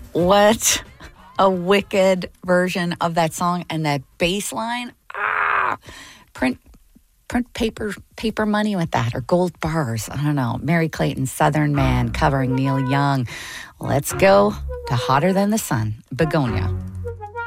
What a wicked version of that song, and that bass line. Print paper money with that, or gold bars. I don't know. Mary Clayton, Southern Man, covering Neil Young. Let's go to Hotter Than the Sun, Begonia.